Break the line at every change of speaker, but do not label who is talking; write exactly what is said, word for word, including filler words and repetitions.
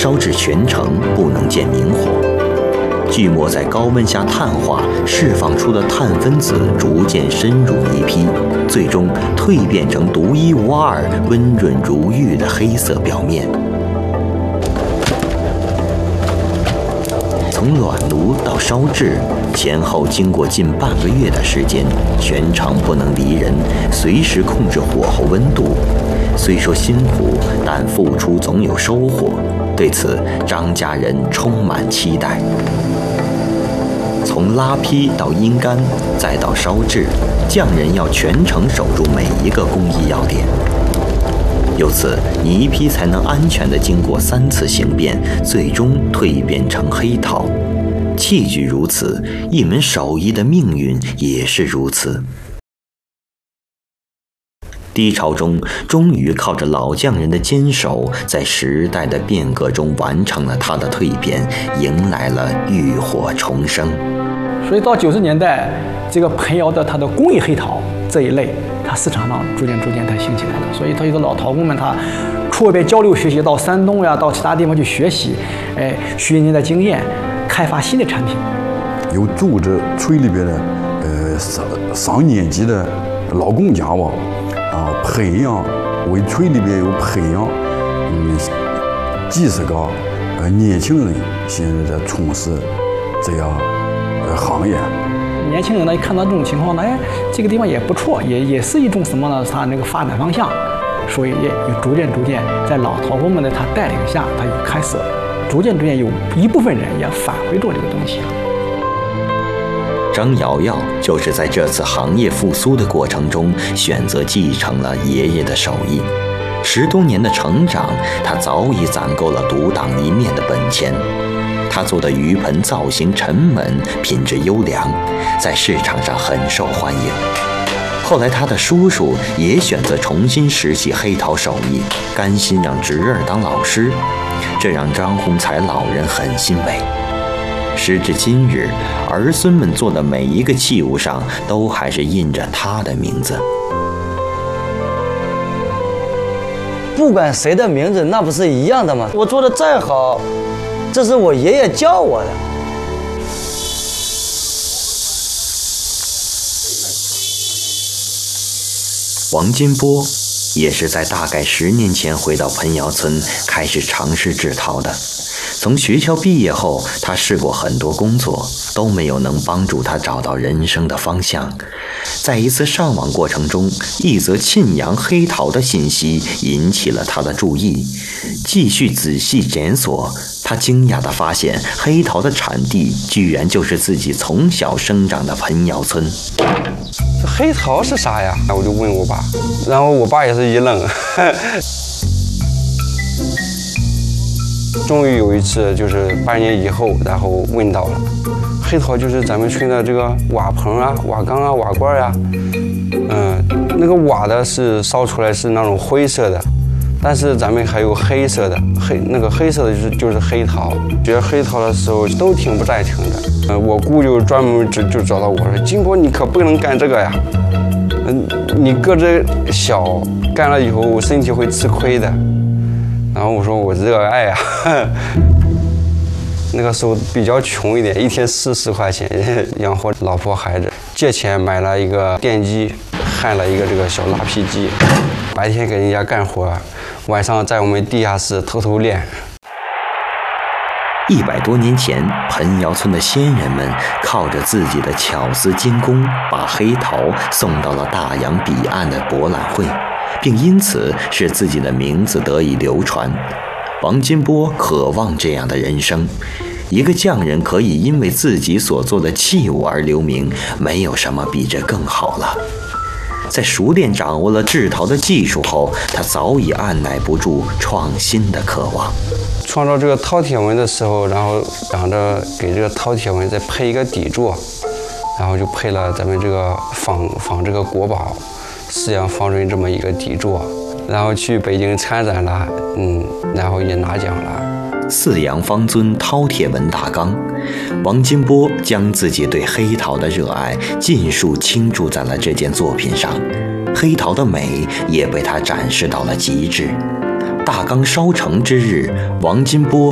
烧至全程不能见明火。锯末在高温下碳化，释放出的碳分子逐渐深入泥坯，最终蜕变成独一无二、温润如玉的黑色表面。从暖炉到烧制，前后经过近半个月的时间，全程不能离人，随时控制火候温度。虽说辛苦，但付出总有收获。对此，张家人充满期待。从拉坯到阴干，再到烧制，匠人要全程守住每一个工艺要点。由此，泥坯才能安全地经过三次形变，最终蜕变成黑陶。器具如此，一门手艺的命运也是如此。低潮中，终于靠着老匠人的坚守，在时代的变革中完成了它的蜕变，迎来了浴火重生。
所以到九十年代，这个盆窑的它的工艺黑陶这一类，它市场上逐渐逐渐它兴起来了。所以它有的老陶工们，他出外交流学习，到山东呀，到其他地方去学习，哎，学人家的经验，开发新的产品。
有组织村里边的呃上上年级的老工匠吧。啊，培养为村里边有培养，嗯，几十个呃年轻人现在在从事这样呃行业。
年轻人呢，一看到这种情况呢，哎，这个地方也不错，也也是一种什么呢？它那个发展方向，所以也也逐渐逐渐在老陶工们的他带领下，他就开始逐渐逐渐有一部分人也返回做这个东西了。
张瑶瑶就是在这次行业复苏的过程中，选择继承了爷爷的手艺。十多年的成长，他早已攒够了独当一面的本钱。他做的鱼盆造型沉稳，品质优良，在市场上很受欢迎。后来他的叔叔也选择重新拾起黑陶手艺，甘心让侄儿当老师，这让张洪才老人很欣慰。时至今日，儿孙们做的每一个器物上都还是印着他的名字。
不管谁的名字，那不是一样的吗？我做的再好，这是我爷爷教我的。
王金波也是在大概十年前回到盆窑村，开始尝试制陶的。从学校毕业后，他试过很多工作，都没有能帮助他找到人生的方向。在一次上网过程中，一则沁阳黑陶的信息引起了他的注意。继续仔细检索，他惊讶地发现，黑陶的产地居然就是自己从小生长的盆窑村。
这黑陶是啥呀？我就问我爸，然后我爸也是一愣。终于有一次，就是八年以后，然后问到了，黑陶就是咱们村的这个瓦盆啊、瓦缸啊、瓦罐呀、啊，嗯，那个瓦的是烧出来是那种灰色的，但是咱们还有黑色的，黑那个黑色的就是就是黑陶。学黑陶的时候都挺不赞成的，呃，我姑就专门就就找到我说，金波你可不能干这个呀，嗯，你个子小，干了以后身体会吃亏的。然后我说我热爱啊，那个时候比较穷一点，一天四十块钱养活老婆孩子，借钱买了一个电机，焊了一个这个小拉坯机，白天给人家干活，晚上在我们地下室偷偷练。
一百多年前，盆窑村的先人们靠着自己的巧思精工，把黑陶送到了大洋彼岸的博览会，并因此使自己的名字得以流传。王金波渴望这样的人生，一个匠人可以因为自己所做的器物而留名，没有什么比这更好了。在熟练掌握了制陶的技术后，他早已按耐不住创新的渴望。
创造这个饕餮纹的时候，然后想着给这个饕餮纹再配一个底座，然后就配了咱们这个仿仿这个国宝四羊方尊这么一个底座，然后去北京参展了，嗯，然后也拿奖了。
四羊方尊饕餮纹大缸，王金波将自己对黑陶的热爱尽数倾注在了这件作品上，黑陶的美也被他展示到了极致。大缸烧成之日，王金波